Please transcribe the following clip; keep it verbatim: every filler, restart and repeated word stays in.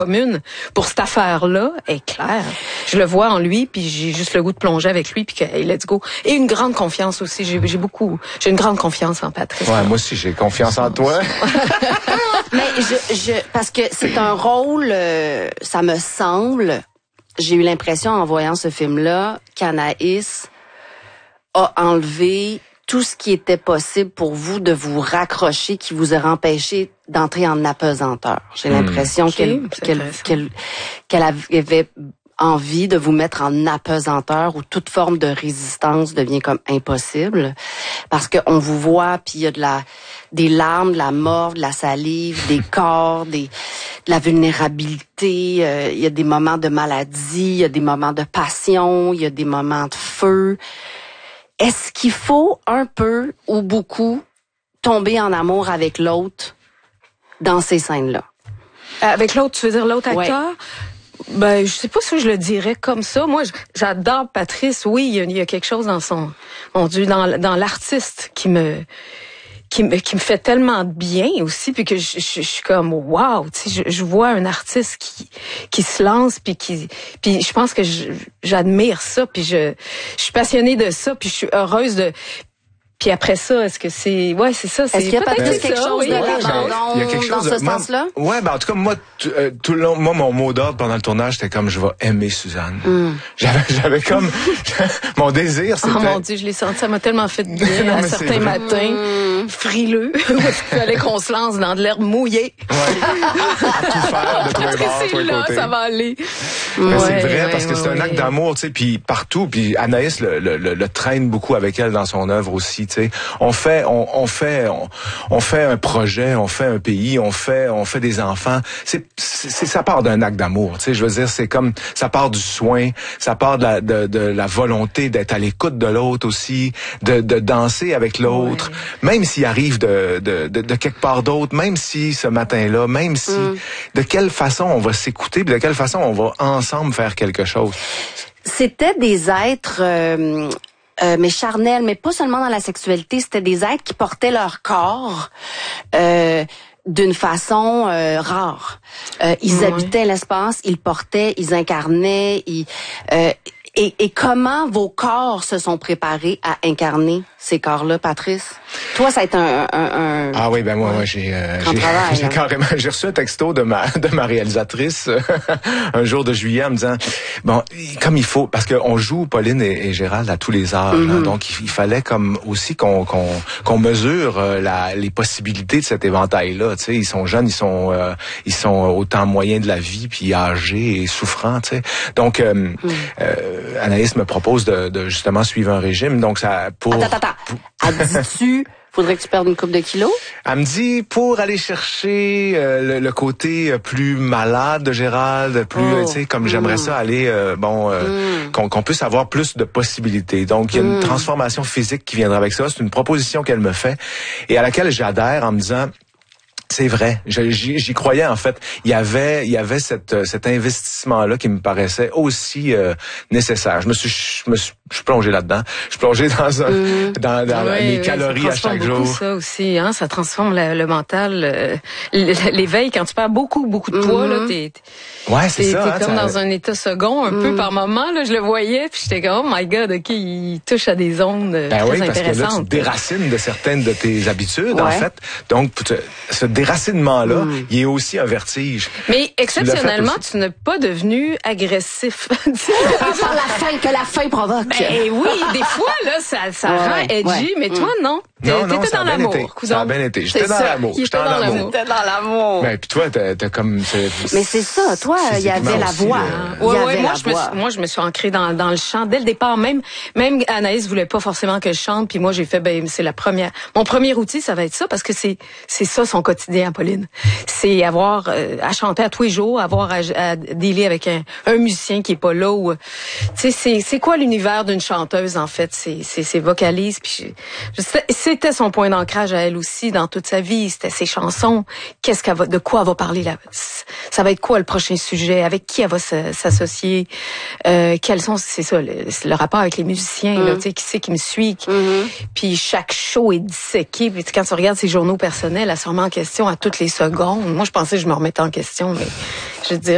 commune pour cette affaire-là est claire. Je le vois en lui, puis j'ai juste le goût de plonger avec lui, puis que hey, let's go. Et une grande confiance aussi. J'ai, j'ai beaucoup, j'ai une grande confiance en Patrice. Ouais, moi aussi j'ai confiance en toi. Mais je, je, parce que c'est un rôle, euh, ça me semble. J'ai eu l'impression en voyant ce film-là qu'Anaïs a enlevé tout ce qui était possible pour vous de vous raccrocher, qui vous aurait empêché d'entrer en apesanteur. J'ai mmh. l'impression okay, qu'elle, qu'elle, qu'elle, qu'elle avait envie de vous mettre en apesanteur où toute forme de résistance devient comme impossible. Parce qu'on vous voit, puis il y a de la, des larmes, de la morve, de la salive, des corps, des, de la vulnérabilité. Euh, il y a des moments de maladie, il y a des moments de passion, il y a des moments de feu. Est-ce qu'il faut un peu ou beaucoup tomber en amour avec l'autre dans ces scènes-là? Avec l'autre, tu veux dire l'autre acteur? Ouais. Ben, je sais pas si je le dirais comme ça. Moi, j'adore Patrice. Oui, il y a, il y a quelque chose dans son, mon Dieu, dans, dans l'artiste qui me, qui me, qui me fait tellement bien aussi, puis que je, je, je suis comme wow, tu sais, je, je vois un artiste qui, qui se lance, puis qui, puis je pense que je, j'admire ça, puis je, je suis passionnée de ça, puis je suis heureuse de. Puis après ça, est-ce que c'est... Ouais, c'est ça. C'est est-ce qu'il y a peut-être quelque ça, chose oui, de l'abandon il y a quelque chose dans ce de, sens-là? Moi, ouais, ben en tout cas, moi, t- euh, tout le long, moi, mon mot d'ordre pendant le tournage, c'était comme, je vais aimer Suzanne. Mm. J'avais, j'avais comme... mon désir, c'était... Oh mon Dieu, je l'ai senti. Ça m'a tellement fait bien non, à certains matins. Mm. Frileux. Où est-ce qu'il fallait qu'on se lance dans de l'herbe mouillée? Ouais. À tout faire, de tous les bords, tous les là, côtés. Ça va aller. Mais ouais, c'est vrai, ouais, parce que ouais, c'est un ouais. acte d'amour, tu sais, puis partout. Puis Anaïs le, le, le, le traîne beaucoup avec elle dans son œuvre aussi, tu sais. On fait On, on fait, on, on fait un projet, on fait un pays, on fait, on fait des enfants. C'est, c'est ça part d'un acte d'amour. Tu sais, je veux dire, c'est comme ça part du soin, ça part de la, de, de la volonté d'être à l'écoute de l'autre aussi, de, de danser avec l'autre, ouais. Même s'il arrive de, de, de, de quelque part d'autre, même si ce matin-là, même si, mm. de quelle façon on va s'écouter, de quelle façon on va ensemble faire quelque chose. C'était des êtres. Euh... Euh, mais charnels, mais pas seulement dans la sexualité, c'était des êtres qui portaient leur corps euh, d'une façon euh, rare. Euh, ils ouais. habitaient l'espace, ils portaient, ils incarnaient, ils, euh, et, et comment vos corps se sont préparés à incarner ces corps-là, Patrice? Toi, ça a été un... un, un ah oui, ben moi, ouais. moi j'ai, euh, j'ai, travail, j'ai hein. carrément, j'ai reçu un texto de ma de ma réalisatrice un jour de juillet en me disant, bon, comme il faut, parce qu'on joue Pauline et, et Gérald à tous les âges, mm-hmm. hein, donc il, il fallait comme aussi qu'on qu'on qu'on mesure euh, la les possibilités de cet éventail-là. Tu sais, ils sont jeunes, ils sont euh, ils sont au temps moyen de la vie, puis âgés et souffrants. Tu sais, donc euh, mm. euh, Anaïs me propose de, de justement suivre un régime, donc ça pour. Attends, attends, attends. Dis-tu faudrait que tu perdes une couple de kilos? Elle me dit, pour aller chercher euh, le, le côté plus malade de Gérald, plus, oh. tu sais, comme mm. j'aimerais ça aller, euh, bon, euh, mm. qu'on, qu'on puisse avoir plus de possibilités. Donc, il y a mm. une transformation physique qui viendra avec ça. C'est une proposition qu'elle me fait et à laquelle j'adhère en me disant... C'est vrai, j'y, j'y croyais en fait. Il y avait, il y avait cette, cet investissement-là qui me paraissait aussi euh, nécessaire. Je me suis, je me suis, je suis plongé là-dedans. Je suis plongé dans un, mmh. dans, dans oui, mes oui, calories à chaque jour. Ça aussi, hein, ça transforme le, le mental, euh, l'éveil quand tu perds beaucoup, beaucoup de poids mmh. là, t'es, t'es, ouais, c'est t'es, ça, t'es hein, comme ça... dans un état second un mmh. peu par moment. Là, je le voyais, puis j'étais comme, oh my God, ok, il touche à des ondes ben très oui, intéressantes. parce que là, tu te déracines de certaines de tes habitudes, ouais. en fait. Donc, ce déracinement-là, mmh. il est aussi un vertige. Mais exceptionnellement, tu, tu n'es pas devenu agressif. Par la faim que la faim provoque. Ben oui, des fois là, ça, ça ouais, rend edgy, ouais. mais toi non. Non, non, t'étais dans l'amour. Été. Ça a bien été. J'étais dans l'amour. J'étais dans l'amour. J'étais dans l'amour. Ben puis toi, t'as, t'as comme. C'est, mais c'est ça. Toi, il y avait la voix. Le... Ouais, ouais. Moi, je me suis, moi, je me suis ancrée dans dans le chant dès le départ. Même, même Anaïs voulait pas forcément que je chante. Puis moi, j'ai fait, ben c'est la première. Mon premier outil, ça va être ça parce que c'est c'est ça son quotidien, Pauline. C'est avoir euh, à chanter à tous les jours, avoir à, à dealer avec un, un musicien qui est pas là. Ou, tu sais, c'est c'est quoi l'univers d'une chanteuse en fait? C'est c'est ses vocalises. Puis je, je, c'était son point d'ancrage à elle aussi dans toute sa vie. C'était ses chansons. Qu'est-ce qu'elle va, de quoi elle va parler là? Ça va être quoi le prochain sujet? Avec qui elle va s'associer? Euh, quels sont, c'est ça, le, le rapport avec les musiciens, mm. là, tu sais, qui c'est qui me suit? Qui, mm-hmm. Puis chaque show est disséqué. Puis quand tu regardes ses journaux personnels, elle se remet en question à toutes les secondes. Moi, je pensais que je me remettais en question, mais je veux dire,